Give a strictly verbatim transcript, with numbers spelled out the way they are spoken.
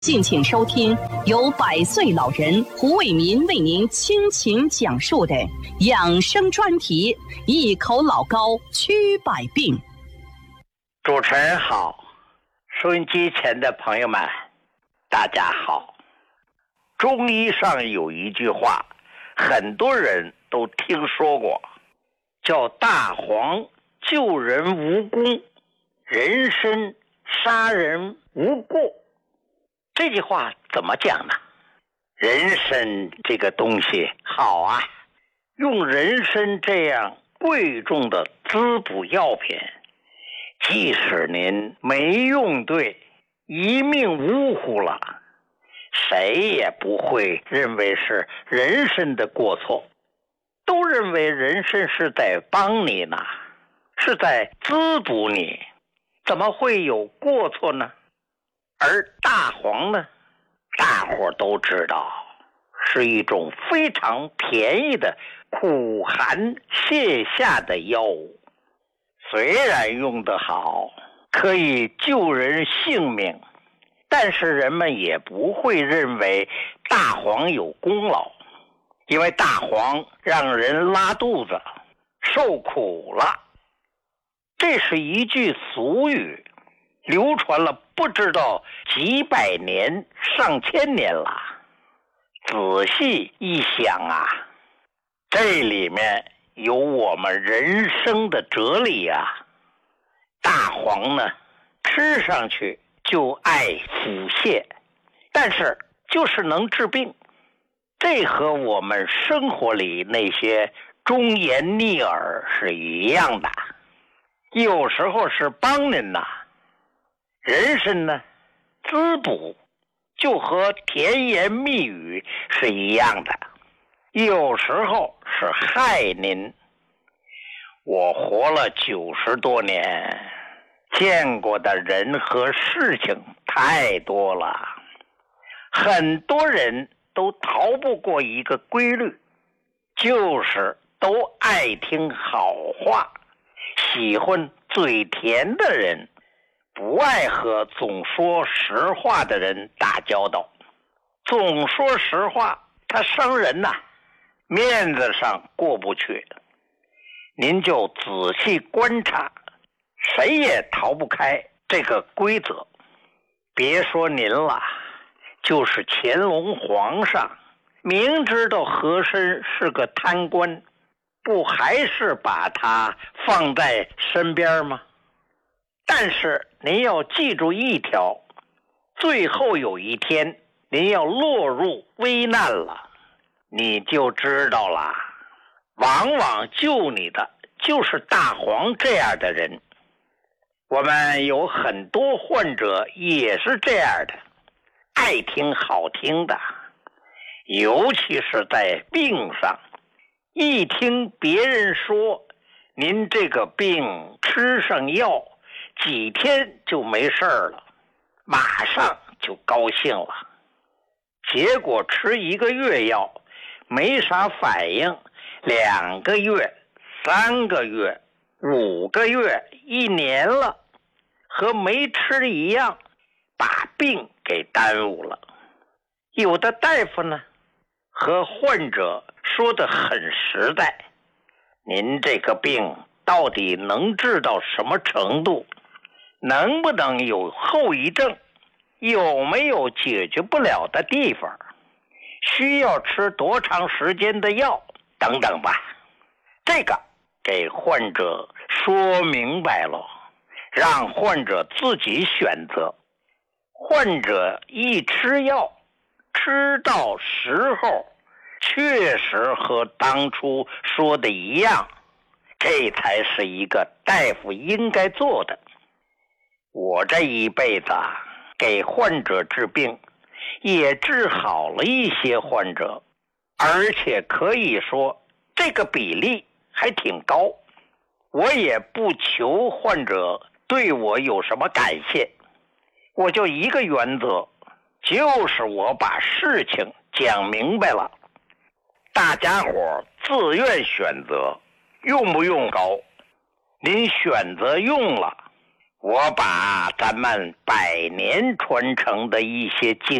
敬请收听由百岁老人胡伟民为您倾情讲述的养生专题《一口老高驱百病》。 主持人好，收音机前的朋友们大家好。中医上有一句话很多人都听说过，叫大黄救人无功，人参杀人无过。这句话怎么讲呢？人参这个东西好啊，用人参这样贵重的滋补药品，即使您没用对，一命呜呼了，谁也不会认为是人参的过错，都认为人参是在帮你呢，是在滋补你，怎么会有过错呢？而大黄呢，大伙都知道是一种非常便宜的苦寒泻下的药物，虽然用得好，可以救人性命，但是人们也不会认为大黄有功劳，因为大黄让人拉肚子受苦了。这是一句俗语，流传了不知道几百年上千年了。仔细一想啊，这里面有我们人生的哲理啊。大黄呢，吃上去就爱腹泻，但是就是能治病，这和我们生活里那些忠言逆耳是一样的，有时候是帮您呐。人参呢，滋补就和甜言蜜语是一样的，有时候是害您。我活了九十多年，见过的人和事情太多了，很多人都逃不过一个规律，就是都爱听好话，喜欢嘴甜的人，不爱和总说实话的人打交道。总说实话他伤人呐、啊，面子上过不去。您就仔细观察，谁也逃不开这个规则。别说您了，就是乾隆皇上明知道和珅是个贪官，不还是把他放在身边吗？但是您要记住一条，最后有一天您要落入危难了，你就知道了，往往救你的就是大黄这样的人。我们有很多患者也是这样的，爱听好听的，尤其是在病上，一听别人说您这个病吃上药几天就没事了，马上就高兴了，结果吃一个月药没啥反应，两个月、三个月、五个月、一年了，和没吃一样，把病给耽误了。有的大夫呢，和患者说得很实在，您这个病到底能治到什么程度，能不能有后遗症，有没有解决不了的地方，需要吃多长时间的药等等吧。这个给患者说明白了，让患者自己选择。患者一吃药，吃到时候确实和当初说的一样，这才是一个大夫应该做的。我这一辈子啊，给患者治病，也治好了一些患者，而且可以说这个比例还挺高。我也不求患者对我有什么感谢，我就一个原则，就是我把事情讲明白了，大家伙自愿选择用不用高。您选择用了， 我把咱们百年传承的一些经